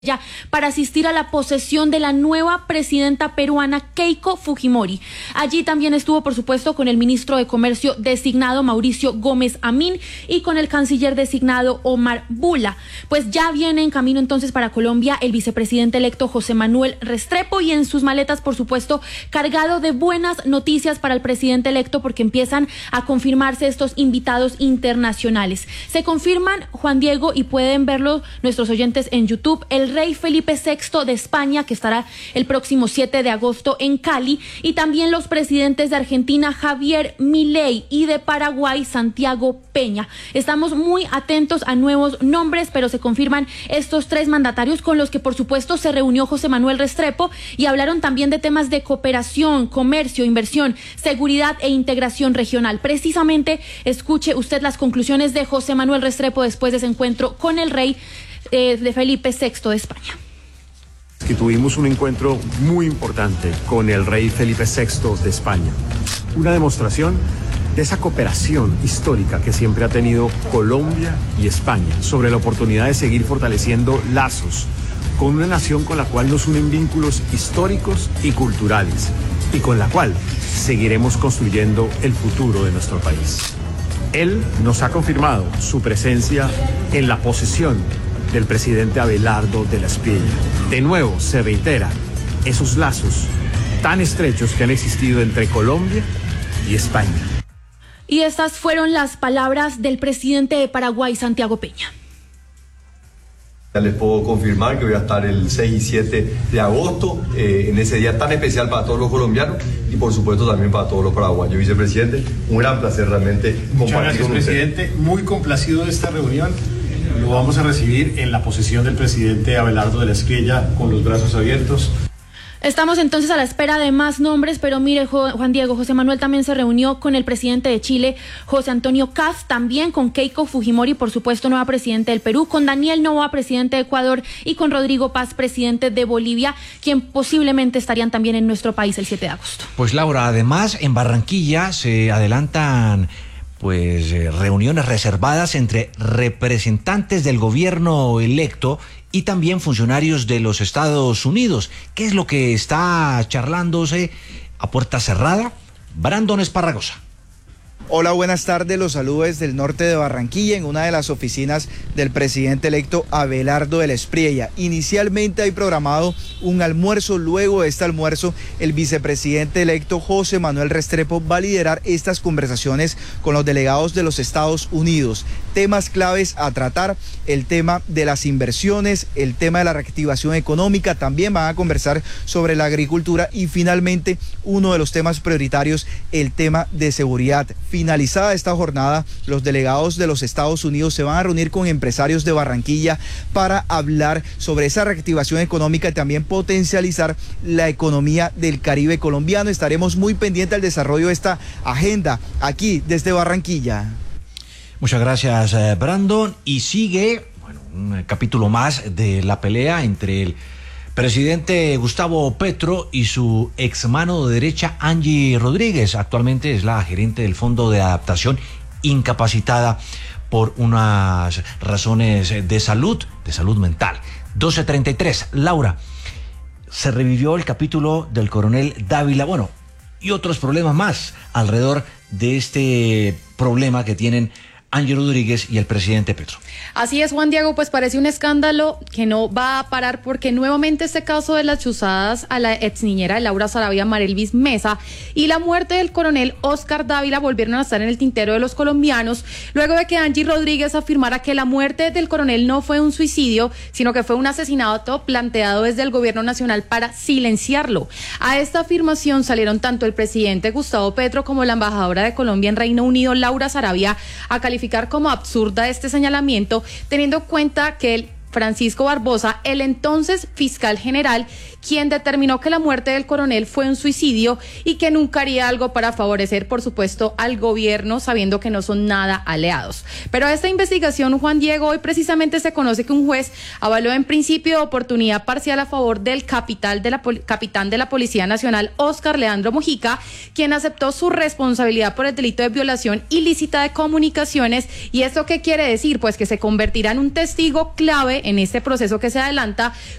ya para asistir a la posesión de la nueva presidenta peruana Keiko Fujimori. Allí también estuvo, por supuesto, con el ministro de Comercio designado Mauricio Gómez Amín y con el canciller designado Omar Bula. Pues ya viene en camino entonces para Colombia el vicepresidente electo José Manuel Restrepo, y en sus maletas, por supuesto, cargado de buenas noticias para el presidente electo, porque empiezan a confirmarse estos invitados internacionales. Se confirman, Juan Diego, y pueden verlo nuestros oyentes en YouTube, el rey Felipe VI de España, que estará el próximo 7 de agosto en Cali, y también los presidentes de Argentina, Javier Milei, y de Paraguay, Santiago Peña. Estamos muy atentos a nuevos nombres, pero se confirman estos tres mandatarios con los que, por supuesto, se reunió José Manuel Restrepo, y hablaron también de temas de cooperación, comercio, inversión, seguridad e integración regional. Precisamente, escuche usted las conclusiones de José Manuel Restrepo después de ese encuentro con el rey de Felipe VI de España. Que tuvimos un encuentro muy importante con el rey Felipe VI de España. Una demostración de esa cooperación histórica que siempre ha tenido Colombia y España sobre la oportunidad de seguir fortaleciendo lazos con una nación con la cual nos unen vínculos históricos y culturales, y con la cual seguiremos construyendo el futuro de nuestro país. Él nos ha confirmado su presencia en la posesión del presidente Abelardo de la Espriella. De nuevo se reiteran esos lazos tan estrechos que han existido entre Colombia y España. Y estas fueron las palabras del presidente de Paraguay, Santiago Peña. Ya les puedo confirmar que voy a estar el 6 y 7 de agosto, en ese día tan especial para todos los colombianos y por supuesto también para todos los paraguayos. Vicepresidente, un gran placer realmente compartir con usted. Presidente, muy complacido de esta reunión. Lo vamos a recibir en la posesión del presidente Abelardo de la Espriella con los brazos abiertos. Estamos entonces a la espera de más nombres, pero mire, Juan Diego, José Manuel también se reunió con el presidente de Chile, José Antonio Kast, también con Keiko Fujimori, por supuesto, nueva presidente del Perú, con Daniel Noboa, presidente de Ecuador, y con Rodrigo Paz, presidente de Bolivia, quien posiblemente estarían también en nuestro país el 7 de agosto. Pues Laura, además en Barranquilla se adelantan reuniones reservadas entre representantes del gobierno electo y también funcionarios de los Estados Unidos. ¿Qué es lo que está charlándose a puerta cerrada? Brandon Esparragosa. Hola, buenas tardes. Los saludo desde el norte de Barranquilla, en una de las oficinas del presidente electo Abelardo de la Espriella. Inicialmente hay programado un almuerzo. Luego de este almuerzo, el vicepresidente electo José Manuel Restrepo va a liderar estas conversaciones con los delegados de los Estados Unidos. Temas claves a tratar: el tema de las inversiones, el tema de la reactivación económica. También van a conversar sobre la agricultura y finalmente, uno de los temas prioritarios, el tema de seguridad. Finalizada esta jornada, los delegados de los Estados Unidos se van a reunir con empresarios de Barranquilla para hablar sobre esa reactivación económica y también potencializar la economía del Caribe colombiano. Estaremos muy pendientes del desarrollo de esta agenda aquí desde Barranquilla. Muchas gracias, Brandon. Y sigue un capítulo más de la pelea entre el presidente Gustavo Petro y su ex mano derecha Angie Rodríguez. Actualmente es la gerente del Fondo de Adaptación, incapacitada por unas razones de salud mental. 12:33. Laura, se revivió el capítulo del coronel Dávila, y otros problemas más alrededor de este problema que tienen Angie Rodríguez y el presidente Petro. Así es, Juan Diego, pues parece un escándalo que no va a parar, porque nuevamente este caso de las chuzadas a la ex niñera de Laura Sarabia, Marelvis Mesa, y la muerte del coronel Oscar Dávila volvieron a estar en el tintero de los colombianos, luego de que Angie Rodríguez afirmara que la muerte del coronel no fue un suicidio, sino que fue un asesinato planteado desde el gobierno nacional para silenciarlo. A esta afirmación salieron tanto el presidente Gustavo Petro como la embajadora de Colombia en Reino Unido, Laura Sarabia, a calificar como absurda este señalamiento, teniendo en cuenta que el Francisco Barbosa, el entonces fiscal general, quien determinó que la muerte del coronel fue un suicidio y que nunca haría algo para favorecer, por supuesto, al gobierno, sabiendo que no son nada aliados. Pero esta investigación, Juan Diego, hoy precisamente se conoce que un juez avaló en principio de oportunidad parcial a favor del capitán de la Policía Nacional, Óscar Leandro Mojica, quien aceptó su responsabilidad por el delito de violación ilícita de comunicaciones. ¿Y esto qué quiere decir? Pues que se convertirá en un testigo clave en este proceso que se adelanta